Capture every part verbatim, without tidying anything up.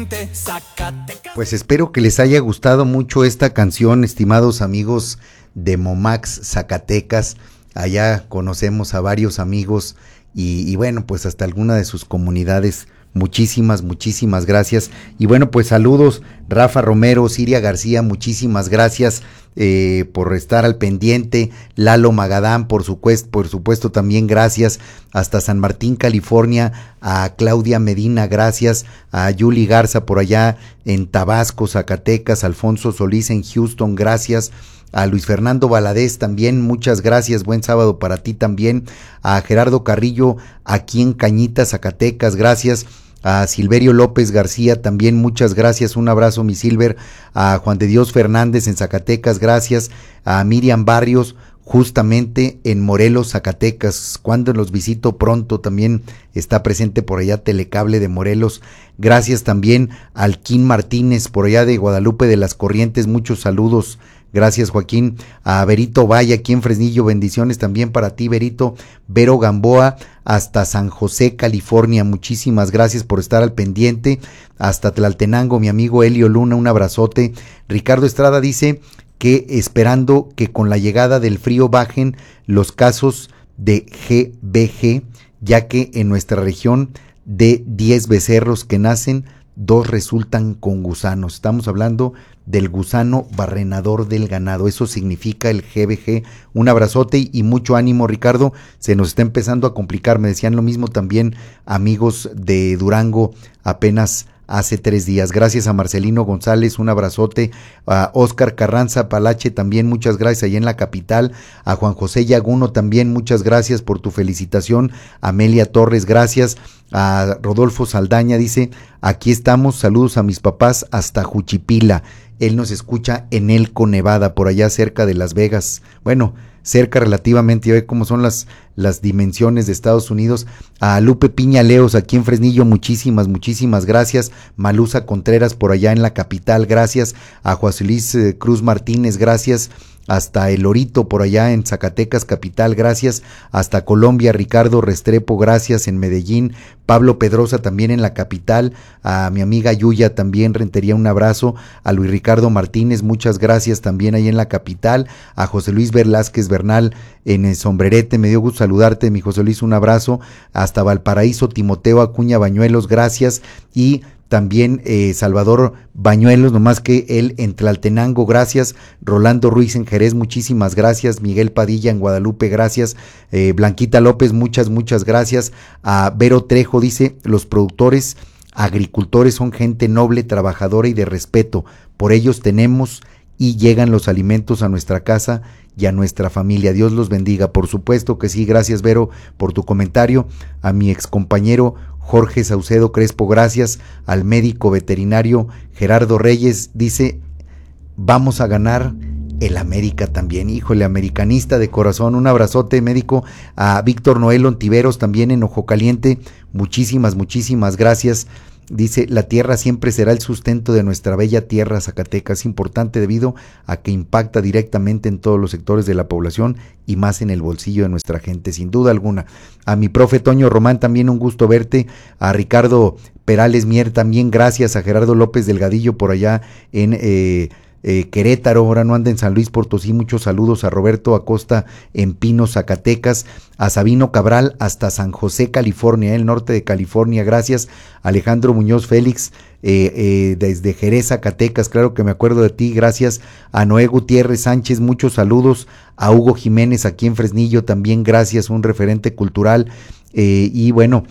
Pues espero que les haya gustado mucho esta canción, estimados amigos de Momax Zacatecas. Allá conocemos a varios amigos y, y bueno, pues hasta alguna de sus comunidades. Muchísimas, muchísimas gracias. Y bueno, pues saludos, Rafa Romero, Siria García, muchísimas gracias eh, por estar al pendiente. Lalo Magadán, por supuesto, por supuesto también gracias. Hasta San Martín, California, a Claudia Medina, gracias. A Yuli Garza por allá en Tabasco, Zacatecas, Alfonso Solís en Houston, gracias. A Luis Fernando Valadez también, muchas gracias, buen sábado para ti también. A Gerardo Carrillo, aquí en Cañitas, Zacatecas, gracias. A Silverio López García también, muchas gracias, un abrazo mi Silver. A Juan de Dios Fernández en Zacatecas, gracias. A Miriam Barrios, justamente en Morelos, Zacatecas, cuando los visito pronto, también está presente por allá Telecable de Morelos. Gracias también a Alquín Martínez por allá de Guadalupe de las Corrientes, muchos saludos. Gracias, Joaquín. A Berito Valle, aquí en Fresnillo, bendiciones también para ti, Berito. Vero Gamboa, hasta San José, California, muchísimas gracias por estar al pendiente. Hasta Tlaltenango, mi amigo Elio Luna, un abrazote. Ricardo Estrada dice que esperando que con la llegada del frío bajen los casos de G B G, ya que en nuestra región de diez becerros que nacen, dos resultan con gusanos. Estamos hablando del gusano barrenador del ganado, eso significa el G B G. Un abrazote y mucho ánimo, Ricardo, se nos está empezando a complicar. Me decían lo mismo también amigos de Durango apenas hace tres días. Gracias a Marcelino González, un abrazote. A Óscar Carranza Palache también, muchas gracias allá en la capital. A Juan José Yaguno también, muchas gracias por tu felicitación. Amelia Torres, gracias. A Rodolfo Saldaña dice, aquí estamos, saludos a mis papás hasta Juchipila. Él nos escucha en Elko, Nevada, por allá cerca de Las Vegas. Bueno, cerca relativamente, ya ve cómo son las, las dimensiones de Estados Unidos. A Lupe Piña Leos, aquí en Fresnillo, muchísimas, muchísimas gracias. Malusa Contreras, por allá en la capital, gracias. A José Luis eh, Cruz Martínez, gracias. Hasta El Orito, por allá en Zacatecas, capital, gracias. Hasta Colombia, Ricardo Restrepo, gracias, en Medellín. Pablo Pedrosa, también en la capital. A mi amiga Yuya, también Rentería, un abrazo. A Luis Ricardo Martínez, muchas gracias, también ahí en la capital. A José Luis Velázquez Bernal, en el Sombrerete, me dio gusto saludarte, mi José Luis, un abrazo. Hasta Valparaíso, Timoteo Acuña Bañuelos, gracias. Y también eh, Salvador Bañuelos, nomás que él en Tlaltenango, gracias. Rolando Ruiz en Jerez, muchísimas gracias. Miguel Padilla en Guadalupe, gracias. eh, Blanquita López, muchas, muchas gracias. A Vero Trejo dice, los productores agricultores son gente noble, trabajadora y de respeto, por ellos tenemos y llegan los alimentos a nuestra casa y a nuestra familia. Dios los bendiga. Por supuesto que sí, gracias Vero por tu comentario. A mi excompañero Jorge Saucedo Crespo, gracias. Al médico veterinario Gerardo Reyes, dice, vamos a ganar el América también. Híjole, americanista de corazón, un abrazote, médico. A Víctor Noel Ontiveros, también en Ojo Caliente, muchísimas, muchísimas gracias. Dice, la tierra siempre será el sustento de nuestra bella tierra Zacatecas, es importante debido a que impacta directamente en todos los sectores de la población y más en el bolsillo de nuestra gente, sin duda alguna. A mi profe Toño Román, también un gusto verte. A Ricardo Perales Mier, también gracias. A Gerardo López Delgadillo por allá en eh, eh, Querétaro, ahora no anda en San Luis Potosí, muchos saludos. A Roberto Acosta en Pino, Zacatecas. A Sabino Cabral hasta San José, California, el norte de California, gracias. Alejandro Muñoz Félix, eh, eh, desde Jerez, Zacatecas, claro que me acuerdo de ti, gracias. A Noé Gutiérrez Sánchez, muchos saludos. A Hugo Jiménez aquí en Fresnillo, también gracias, un referente cultural. Eh, y bueno,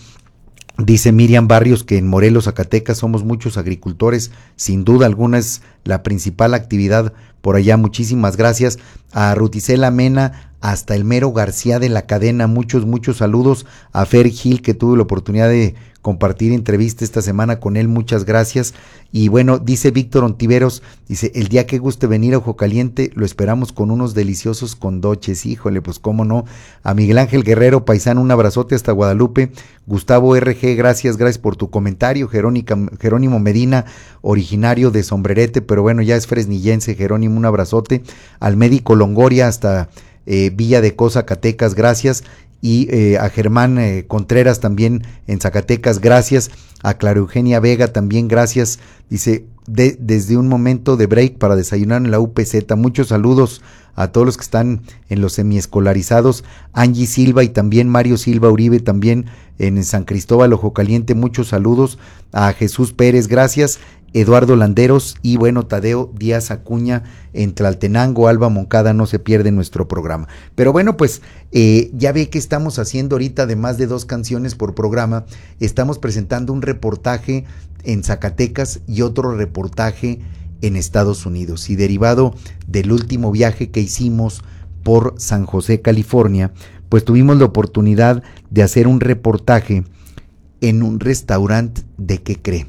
dice Miriam Barrios que en Morelos, Zacatecas, somos muchos agricultores, sin duda alguna es la principal actividad por allá, muchísimas gracias. A Ruticela Mena, hasta el Mero García de la Cadena, muchos, muchos saludos. A Fer Gil, que tuve la oportunidad de compartir entrevista esta semana con él, muchas gracias. Y bueno, dice Víctor Ontiveros, dice, el día que guste venir a Ojo Caliente, lo esperamos con unos deliciosos condoches. Híjole, pues cómo no. A Miguel Ángel Guerrero Paisano, un abrazote hasta Guadalupe. Gustavo R G, gracias, gracias por tu comentario. Jerónica, Jerónimo Medina, originario de Sombrerete, pero bueno, ya es fresnillense. Jerónimo, un abrazote. Al médico Longoria hasta eh, Villa de Cosa, Zacatecas, gracias. y eh, a Germán eh, Contreras también en Zacatecas, gracias. A Clara Eugenia Vega también, gracias. Dice, de, desde un momento de break para desayunar en la U P Z, muchos saludos a todos los que están en los semiescolarizados. Angie Silva y también Mario Silva Uribe también en San Cristóbal, Ojo Caliente, muchos saludos. A Jesús Pérez, gracias. Eduardo Landeros y bueno, Tadeo Díaz Acuña en Tlaltenango, Alba Moncada, no se pierde nuestro programa. Pero bueno, pues eh, ya ve que estamos haciendo ahorita, además de dos canciones por programa, estamos presentando un reportaje en Zacatecas y otro reportaje en Estados Unidos. Y derivado del último viaje que hicimos por San José, California, pues tuvimos la oportunidad de hacer un reportaje en un restaurante de ¿qué cree?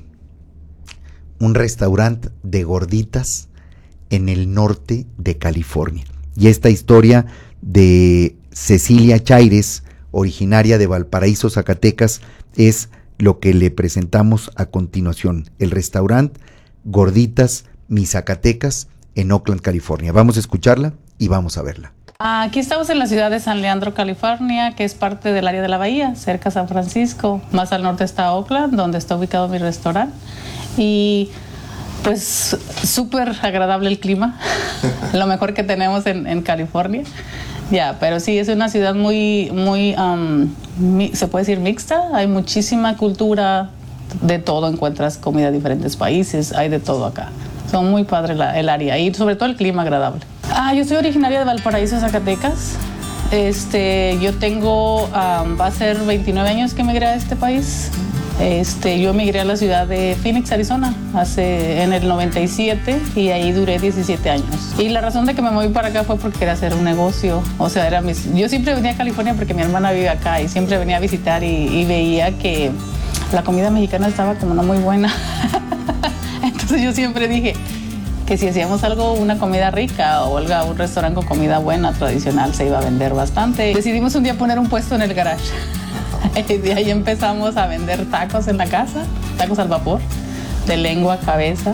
Un restaurante de gorditas en el norte de California. Y esta historia de Cecilia Chaires, originaria de Valparaíso, Zacatecas, es lo que le presentamos a continuación. El restaurante Gorditas Mi Zacatecas en Oakland, California. Vamos a escucharla y vamos a verla. Aquí estamos en la ciudad de San Leandro, California, que es parte del área de la bahía, cerca a San Francisco. Más al norte está Oakland, donde está ubicado mi restaurante. Y pues súper agradable el clima, lo mejor que tenemos en, en California. Ya, yeah, pero sí, es una ciudad muy, muy, um, mi, se puede decir mixta. Hay muchísima cultura, de todo, encuentras comida de diferentes países, hay de todo acá. Son muy padre la, el área y sobre todo el clima agradable. Ah, yo soy originaria de Valparaíso, Zacatecas. Este, yo tengo, um, va a ser veintinueve años que emigré a este país. Este, yo emigré a la ciudad de Phoenix, Arizona, hace, en el noventa y siete, y ahí duré diecisiete años. Y la razón de que me moví para acá fue porque quería hacer un negocio. O sea, era mis, yo siempre venía a California porque mi hermana vive acá y siempre venía a visitar y, y veía que la comida mexicana estaba como no muy buena. Entonces yo siempre dije que si hacíamos algo, una comida rica o algo, un restaurante con comida buena, tradicional, se iba a vender bastante. Decidimos un día poner un puesto en el garage. Y de ahí empezamos a vender tacos en la casa, tacos al vapor, de lengua, cabeza.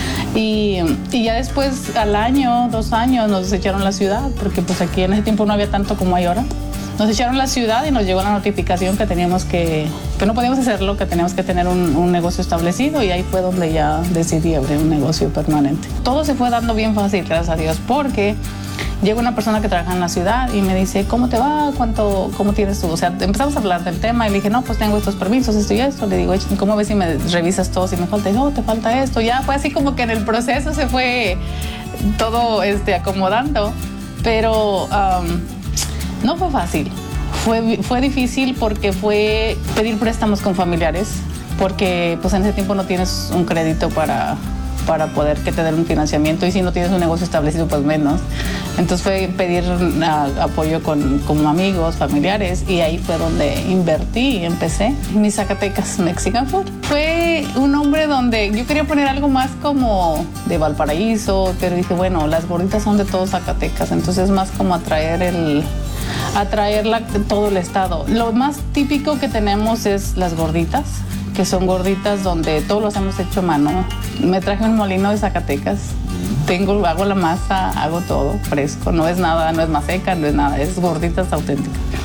Y, y ya después, al año, dos años, nos echaron la ciudad, porque pues aquí en ese tiempo no había tanto como hay ahora. Nos echaron la ciudad y nos llegó la notificación que teníamos que, que no podíamos hacerlo, que teníamos que tener un, un negocio establecido, y ahí fue donde ya decidí abrir un negocio permanente. Todo se fue dando bien fácil, gracias a Dios, porque llega una persona que trabaja en la ciudad y me dice, ¿cómo te va? ¿Cuánto, cómo tienes tú? O sea, empezamos a hablar del tema y le dije, no, pues tengo estos permisos, esto y esto. Le digo, ¿cómo ves si me revisas todo? Si me falta, no, te falta esto. Ya fue así como que en el proceso se fue todo este, acomodando, pero um, no fue fácil. Fue, fue difícil porque fue pedir préstamos con familiares, porque pues en ese tiempo no tienes un crédito para... para poder que te den un financiamiento, y si no tienes un negocio establecido, pues menos. Entonces fue pedir uh, apoyo con, con amigos, familiares, y ahí fue donde invertí y empecé Mi Zacatecas Mexican Food. Fue un nombre donde yo quería poner algo más como de Valparaíso, pero dije, bueno, las gorditas son de todo Zacatecas, entonces es más como atraer el... atraerla todo el estado. Lo más típico que tenemos es las gorditas, que son gorditas donde todos los hemos hecho a mano. Me traje un molino de Zacatecas, tengo, hago la masa, hago todo fresco, no es nada, no es maseca, no es nada, es gorditas auténticas.